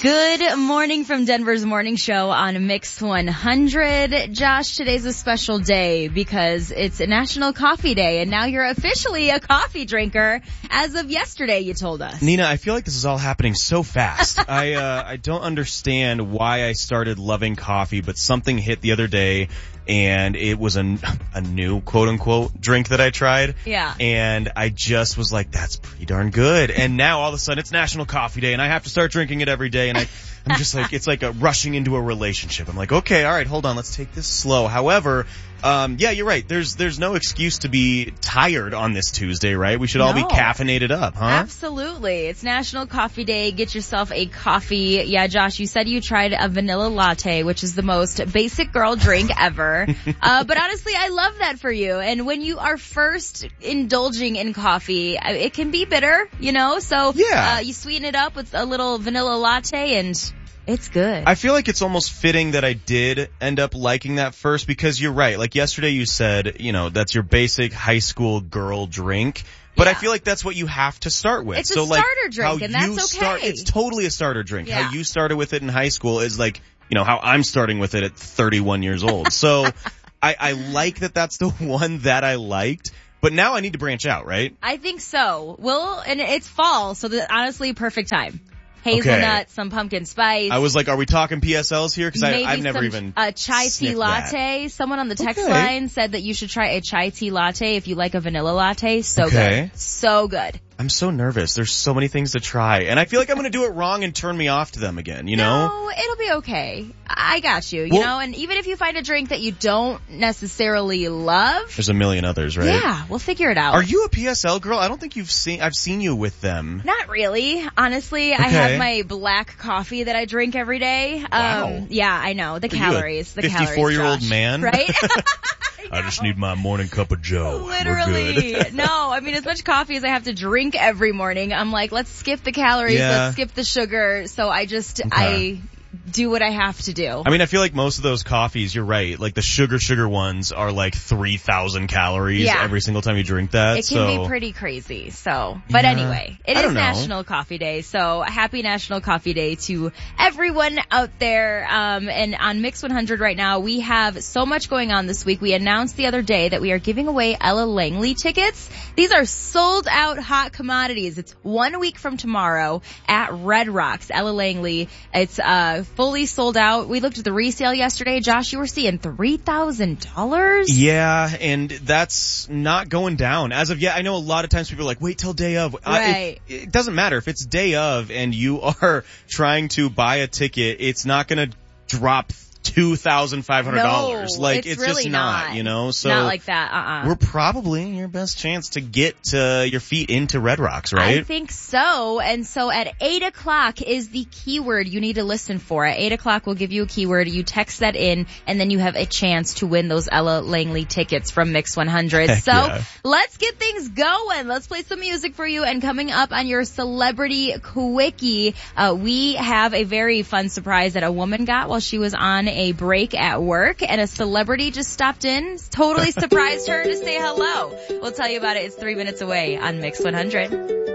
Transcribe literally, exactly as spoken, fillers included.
Good morning from Denver's morning show on Mix one hundred. Josh, today's a special day because it's a National Coffee Day, and now you're officially a coffee drinker as of yesterday, you told us. Nina, I feel like this is all happening so fast. I uh, I don't understand why I started loving coffee, but something hit the other day, and it was a, a new quote-unquote drink that I tried. Yeah. And I just was like, that's pretty darn good. And now all of a sudden it's National Coffee Day, and I have to start drinking it every day, and I, I'm just like, it's like a rushing into a relationship. I'm like, okay, all right, hold on, let's take this slow. However, um, yeah, you're right. There's there's no excuse to be tired on this Tuesday, right? We should all be No. caffeinated up, huh? Absolutely. It's National Coffee Day. Get yourself a coffee. Yeah, Josh, you said you tried a vanilla latte, which is the most basic girl drink ever. uh, but honestly, I love that for you. And when you are first indulging in coffee, it can be bitter, you know? So Yeah. uh, you sweeten it up with a little vanilla latte and it's good. I feel like it's almost fitting that I did end up liking that first, because you're right. Like yesterday you said, you know, that's your basic high school girl drink. But Yeah. I feel like that's what you have to start with. It's a so like starter drink, how and that's you okay. Start, it's totally a starter drink. Yeah. How you started with it in high school is like, you know, how I'm starting with it at thirty-one years old. So I, I like that that's the one that I liked. But now I need to branch out, right? I think so. Well, and it's fall, so the, honestly, perfect time. Hazelnut, Okay. some pumpkin spice. I was like, are we talking P S Ls here? Because Maybe I've never some, even a chai tea sniffed latte. Someone on the text Okay. line said that you should try a chai tea latte if you like a vanilla latte. So Okay. good. So good. I'm so nervous. There's so many things to try. And I feel like I'm going to do it wrong and turn me off to them again, you know? No, it'll be okay. I got you, you Well- know, and even if you find a drink that you don't necessarily love, There's a million others, right? yeah, we'll figure it out. Are you a P S L girl? I don't think you've seen, I've seen you with them. Not really. Honestly, I Okay. have my black coffee that I drink every day. Um, Wow. Yeah, I know. The Are you a calories. The calories. fifty-four-year-old Josh. man? Right? I just need my morning cup of Joe. We're Literally. good. No, I mean, as much coffee as I have to drink every morning, I'm like, let's skip the calories, Yeah. let's skip the sugar. So I just, I do what I have to do. I mean, I feel like most of those coffees, you're right, like the sugar sugar ones are like three thousand calories Yeah. every single time you drink that. It can so. be pretty crazy. So, but Yeah. anyway, it I is don't know. National Coffee Day. So happy National Coffee Day to everyone out there. Um, and on Mix one hundred right now, we have so much going on this week. We announced the other day that we are giving away Ella Langley tickets. These are sold out hot commodities. It's one week from tomorrow at Red Rocks. Ella Langley. It's, uh, fully sold out. We looked at the resale yesterday. Josh, you were seeing three thousand dollars? Yeah, and that's not going down. As of yet, I know a lot of times people are like, wait till day of. I- Right. it, it doesn't matter. If it's day of and you are trying to buy a ticket, it's not going to drop two thousand five hundred dollars. No, like, it's it's, really just not, not. you know? So Not like that, uh-uh. we're probably your best chance to get uh, your feet into Red Rocks, right? I think so. And so at eight o'clock is the keyword you need to listen for. At eight o'clock we'll give you a keyword. You text that in and then you have a chance to win those Ella Langley tickets from Mix one hundred. Heck so yeah. let's get things going. Let's play some music for you. And coming up on your Celebrity Quickie, uh, we have a very fun surprise that a woman got while she was on a break at work, and a celebrity just stopped in, totally surprised her to say hello. We'll tell you about it. It's three minutes away on Mix one hundred.